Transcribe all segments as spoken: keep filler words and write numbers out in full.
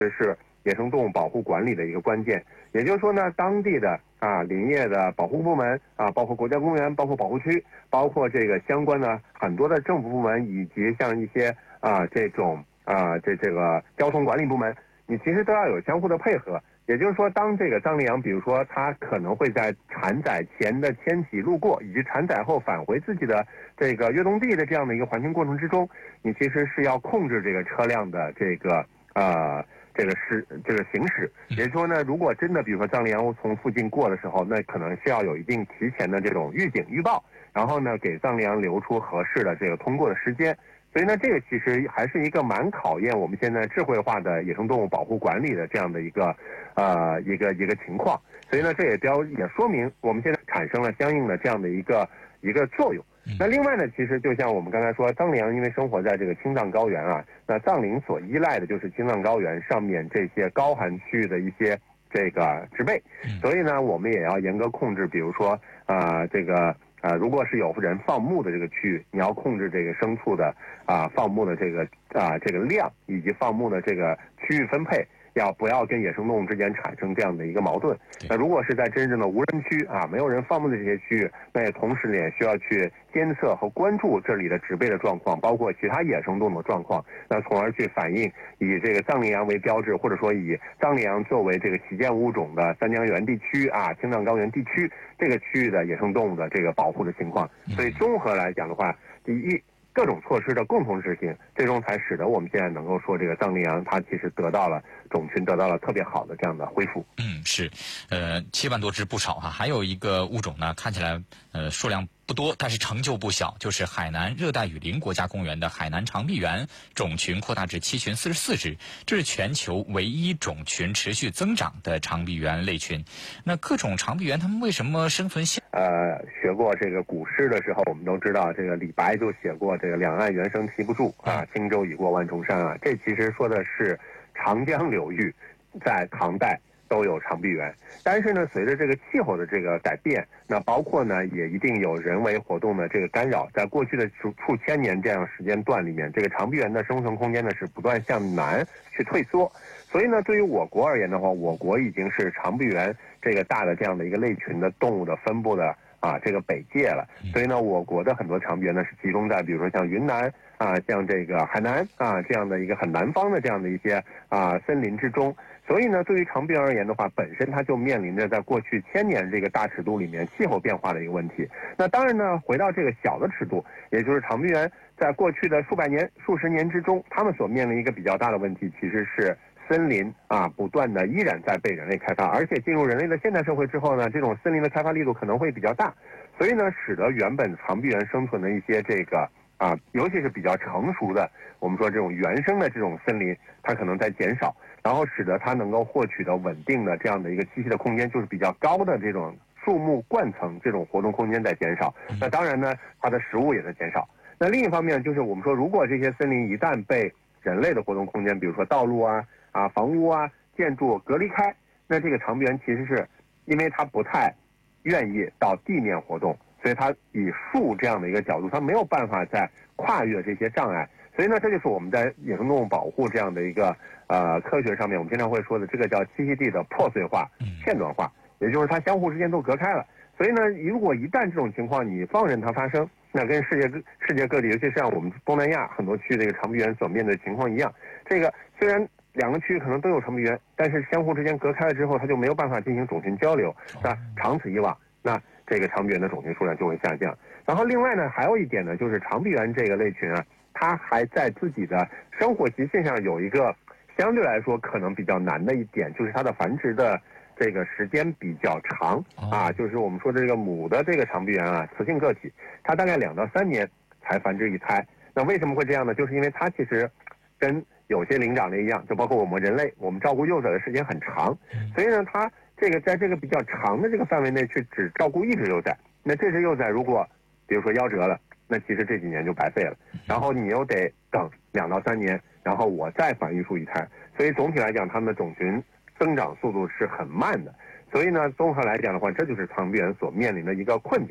是野生动物保护管理的一个关键。也就是说呢，当地的啊林业的保护部门啊，包括国家公园、包括保护区、包括这个相关的很多的政府部门，以及像一些啊这种啊这这个交通管理部门，你其实都要有相互的配合。也就是说，当这个藏羚羊，比如说它可能会在产崽前的迁徙路过，以及产崽后返回自己的这个跃动地的这样的一个环境过程之中，你其实是要控制这个车辆的这个呃这个是这个行驶。也就是说呢，如果真的比如说藏羚羊从附近过的时候，那可能是要有一定提前的这种预警预报，然后呢给藏羚羊留出合适的这个通过的时间。所以呢，这个其实还是一个蛮考验我们现在智慧化的野生动物保护管理的这样的一个，呃，一个一个情况。所以呢，这也标也说明我们现在产生了相应的这样的一个一个作用。那另外呢，其实就像我们刚才说，藏羚羊因为生活在这个青藏高原啊，那藏羚所依赖的就是青藏高原上面这些高寒区域的一些这个植被，所以呢，我们也要严格控制，比如说啊、呃，这个。啊、呃，如果是有人放牧的这个区域，你要控制这个牲畜的啊、呃、放牧的这个啊、呃、这个量，以及放牧的这个区域分配，要不要跟野生动物之间产生这样的一个矛盾？那如果是在真正的无人区啊，没有人放牧的这些区域，那也同时也需要去监测和关注这里的植被的状况，包括其他野生动物的状况，那从而去反映以这个藏羚羊为标志，或者说以藏羚羊作为这个旗舰物种的三江源地区啊、青藏高原地区这个区域的野生动物的这个保护的情况。所以综合来讲的话，第一，各种措施的共同执行，最终才使得我们现在能够说这个藏羚羊它其实得到了种群得到了特别好的这样的恢复。 嗯，是，呃，七万多只不少哈。还有一个物种呢，看起来呃数量不多，但是成就不小，就是海南热带雨林国家公园的海南长臂猿种群扩大至七群四十四只，这是全球唯一种群持续增长的长臂猿类群。那各种长臂猿它们为什么生存下？ 呃，学过这个古诗的时候，我们都知道这个李白就写过这个两岸猿声啼不住啊，轻舟已过万重山啊。这其实说的是长江流域在唐代都有长臂猿，但是呢，随着这个气候的这个改变，那包括呢，也一定有人为活动的这个干扰，在过去的数数千年这样时间段里面，这个长臂猿的生存空间呢是不断向南去退缩。所以呢，对于我国而言的话，我国已经是长臂猿这个大的这样的一个类群的动物的分布的啊这个北界了。所以呢，我国的很多长臂猿呢是集中在比如说像云南啊，像这个海南啊这样的一个很南方的这样的一些啊森林之中。所以呢，对于长臂猿而言的话，本身它就面临着在过去千年这个大尺度里面气候变化的一个问题。那当然呢，回到这个小的尺度，也就是长臂猿在过去的数百年、数十年之中，它们所面临一个比较大的问题，其实是森林啊不断的依然在被人类开发，而且进入人类的现代社会之后呢，这种森林的开发力度可能会比较大，所以呢，使得原本长臂猿生存的一些这个啊，尤其是比较成熟的，我们说这种原生的这种森林，它可能在减少。然后使得它能够获取的稳定的这样的一个栖息的空间，就是比较高的这种树木冠层这种活动空间在减少。那当然呢，它的食物也在减少。那另一方面就是我们说，如果这些森林一旦被人类的活动空间，比如说道路啊、啊房屋啊、建筑隔离开，那这个长臂猿其实是因为它不太愿意到地面活动，所以它以树这样的一个角度，它没有办法再跨越这些障碍。所以呢，这就是我们在野生动物保护这样的一个呃科学上面，我们经常会说的，这个叫栖息地的破碎化、片段化，也就是它相互之间都隔开了。所以呢，如果一旦这种情况你放任它发生，那跟世界世界各地，尤其是像我们东南亚很多区域这个长臂猿所面对的情况一样，这个虽然两个区域可能都有长臂猿，但是相互之间隔开了之后，它就没有办法进行种群交流，是吧？长此以往，那这个长臂猿的种群数量就会下降。然后另外呢，还有一点呢，就是长臂猿这个类群啊，它还在自己的生活习性上有一个相对来说可能比较难的一点，就是它的繁殖的这个时间比较长啊，就是我们说的这个母的这个长臂猿啊，雌性个体，它大概两到三年才繁殖一胎。那为什么会这样呢？就是因为它其实跟有些灵长类一样，就包括我们人类，我们照顾幼崽的时间很长，所以呢，它这个在这个比较长的这个范围内去只照顾一只幼崽，那这只幼崽如果比如说夭折了，那其实这几年就白费了，然后你又得等两到三年，然后我再繁育出一胎，所以总体来讲，它们的种群增长速度是很慢的。所以呢，综合来讲的话，这就是长臂猿所面临的一个困境。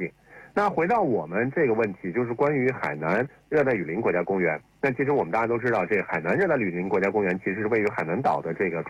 那回到我们这个问题，就是关于海南热带雨林国家公园。那其实我们大家都知道，这个海南热带雨林国家公园其实是位于海南岛的这个